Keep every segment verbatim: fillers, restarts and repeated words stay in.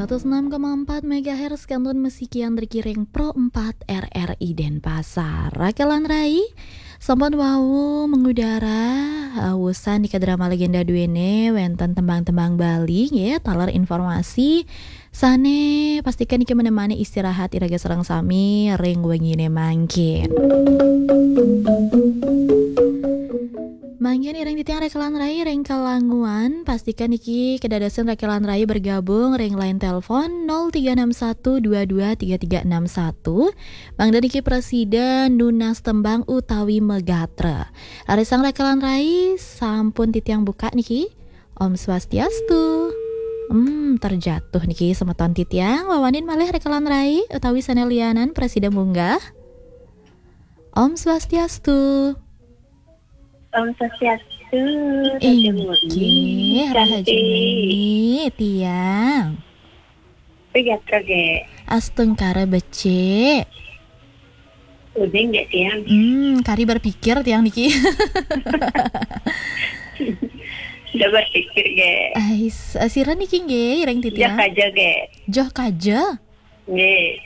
seratus enam koma empat megahertz Kanton Mesikian Rikiring Pro empat R R I Denpasar. Rakelan Rai sampun wau mengudara awusan di kadrama legenda duene wenten tembang-tembang Bali ya, talar informasi sane pastikan iki menemani istirahat iraga serang sami ring wengine mangkin. Mangkin ireng di tiang Rekelan Rai ring kalanguan pastikan iki kedadasan Rekelan Rai bergabung ring line telepon nol tiga enam satu dua dua tiga tiga enam satu. Bang dan iki presiden Nunas Tembang utawi Megatra. Arisang Rekelan Rai sampun di tiang buka niki. Om Swastiastu. Hmm terjatuh niki semeton titiang wawanin malih Rekelan Rai utawi sanelianan presiden munggah. Om Swastiastu. Om Swastiastu. Inggih rahajeni tiang. Pegatra ge. Astengkara becek. Udeng ge tiang. Hmm, kari berpikir tiang niki. Udah berpikir ge. Ais, asiran niki nggih ireng ti Jah tiang. kaja ge. Joh kaja. Ge.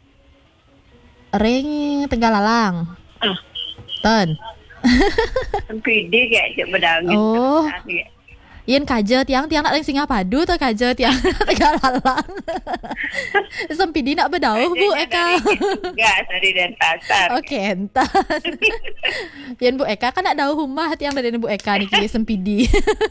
Ring Tegalalang. Ah, Ten. Pidi ge aja bedangin. Oh. Yen kaja tiang tiang nak ring Singapadu atau kaja tiang Tegalalang. Sempidi nak bedauh Bu Eka. Enggak, dari Denpasar. Oke, entar. Yen Bu Eka kan nak dauh humah tiang dari Bu Eka niki sempidi.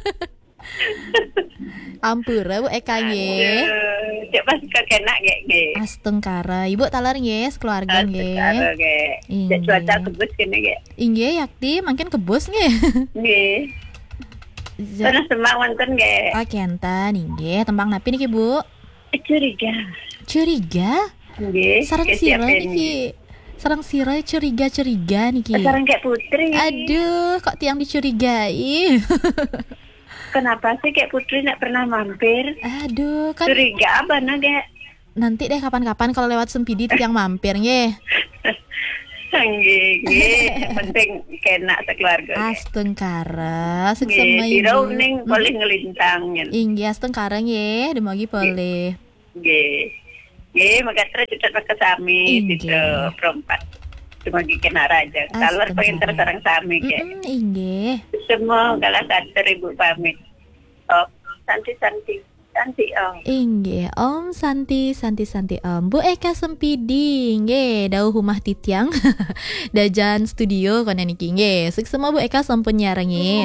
Ampura Bu Eka nggih. Cek pas kena ge ge. Astengkara, Ibu talar nggih keluarga nggih. Astagfirullah ge. Cek cuaca kebus kena ge. Inggih yakti mangkin kebus nggih. Nggih. Panas tembang wonten ge. Ah kenten inggih tembang napi niki Bu? Curiga. Curiga? Nggih. Sareng sira niki. Sareng sira curiga-curiga niki. Sareng kayak putri. Aduh, kok tiang dicurigai? Kenapa sih kayak putri nak pernah mampir? Aduh, kan Curiga apa nah ge? nanti deh kapan-kapan kalau lewat Sempidi tiang mampir nggih. Nggih, nggih. Yang penting kena sekeluarga. Astengkara, Nggih, seksama sira ibu. uning boleh ngelintangin. Inggih astengkara nggih, demogi boleh. Nggih. Nggih, maka terus kita pakai sami Inggih. situ perempat. Cuma kena raja. Kalau pengen terus orang sami ge. Mm-mm, inggih. Semua galah kater ibu pamit. Oh, santi-santi. Santi oh. Inggih, Om Santi, Santi Santi Om. Bu Eka Sempidi, nggih, dawuh humah titiang. Dajan studio kono niki nggih. Seksema Bu Eka sampun nyarengin.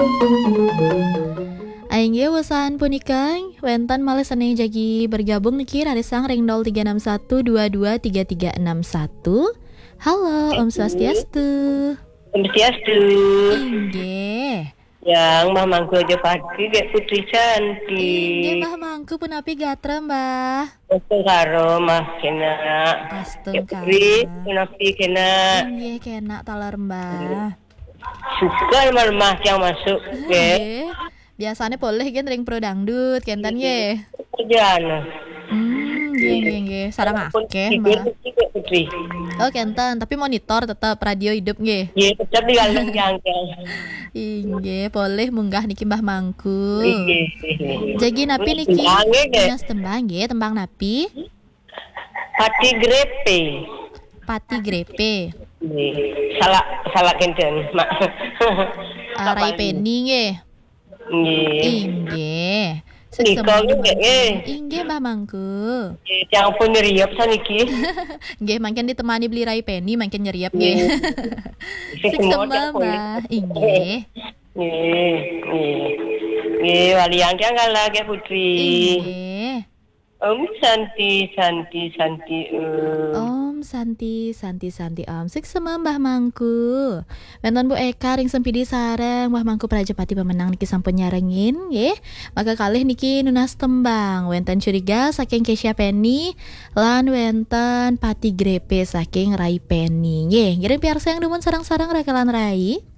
Aingge wasan punika wentan malih seneng jagi bergabung niki rarisang ring nol tiga enam satu dua dua tiga tiga enam satu. Halo, Om Swastiastu. Swastiastu. Inggih. Yang mah mangku aja pagi kayak putri cantik. Inggih Mbah Mangku punapi gatra Mbah. Itu karo mah kena. Astengkara. Putri punapi kena. Inggih kena talar Mbah. Suka mah yang masuk ke Nggih. Biasanya boleh kan ring pro dangdut kentan nggih. kerjaan. Hmm, nggih nggih nggih. Sareng akeh Mbah. Putri. Oh kentan, tapi monitor tetap radio hidup nggih. Iya, tetap di galung jangkel. Inggih, boleh munggah niki Mbah Mangku. Iya. Jagi napi niki? Tembang, nggih. Dinas tembang nggih, tembang napi? Pati grepe. Pati grepe. Nggih. Salah salah kenten, Mak. Uh, Rai Penny nggih. Nggih. Inggih. Nikah nggih. Inggih Mbah Mangku. Yang pun riap saniki. Nggih, mangken ditemani beli Rai Penny, mangken nyeriap nggih. Seksema Mbah. Inggih. Nggih, nggih. Nggih, waliang kan lagi putri. Inggih. Om Santi, Santi, Santi. Uh. Om Santi, Santi, Santi Om. Seksema Mbah Mangku. Wonten Bu Eka ring Sempidi sareng Mbah Mangku Prajapati pemenang niki sampun nyarengin nggih. Maka kalih niki Nunas Tembang. Wonten Curiga saking Kesha Penny lan wonten Pati Grepe saking Rai Penny. Nggih, ngirim piarsa yang dumun sareng-sareng Rekelan Rai.